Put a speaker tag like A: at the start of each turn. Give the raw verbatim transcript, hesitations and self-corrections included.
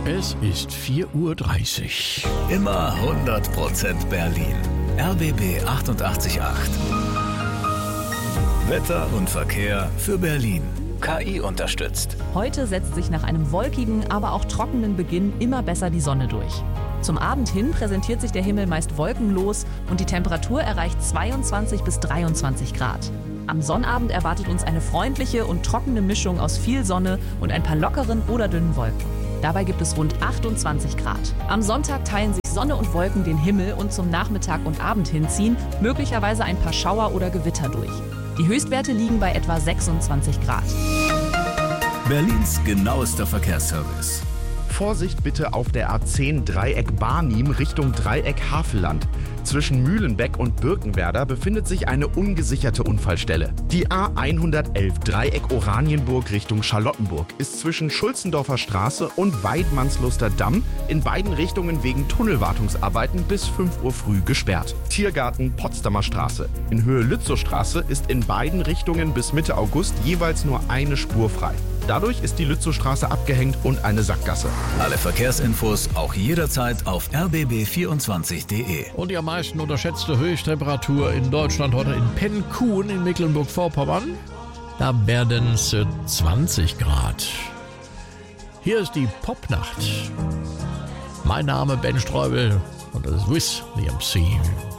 A: Es ist vier Uhr dreißig.
B: Immer hundert Prozent Berlin. R B B achtundachtzig Komma acht. Wetter und Verkehr für Berlin. K I unterstützt.
C: Heute setzt sich nach einem wolkigen, aber auch trockenen Beginn immer besser die Sonne durch. Zum Abend hin präsentiert sich der Himmel meist wolkenlos und die Temperatur erreicht zweiundzwanzig bis dreiundzwanzig Grad. Am Sonnabend erwartet uns eine freundliche und trockene Mischung aus viel Sonne und ein paar lockeren oder dünnen Wolken. Dabei gibt es rund achtundzwanzig Grad. Am Sonntag teilen sich Sonne und Wolken den Himmel und zum Nachmittag und Abend hinziehen möglicherweise ein paar Schauer oder Gewitter durch. Die Höchstwerte liegen bei etwa sechsundzwanzig Grad.
B: Berlins genauester Verkehrsservice.
D: Vorsicht bitte auf der A zehn Dreieck Barnim Richtung Dreieck Havelland. Zwischen Mühlenbeck und Birkenwerder befindet sich eine ungesicherte Unfallstelle. Die A hundertelf Dreieck Oranienburg Richtung Charlottenburg ist zwischen Schulzendorfer Straße und Weidmannsluster Damm in beiden Richtungen wegen Tunnelwartungsarbeiten bis fünf Uhr früh gesperrt. Tiergarten Potsdamer Straße. In Höhe Lützowstraße ist in beiden Richtungen bis Mitte August jeweils nur eine Spur frei. Dadurch ist die Lützowstraße abgehängt und eine Sackgasse.
B: Alle Verkehrsinfos auch jederzeit auf r b b vierundzwanzig punkt de.
A: Und die am meisten unterschätzte Höchsttemperatur in Deutschland heute in Pennkuhn in Mecklenburg-Vorpommern. Da werden es zwanzig Grad. Hier ist die Popnacht. Mein Name Ben Streubel und das ist Wiz the M C.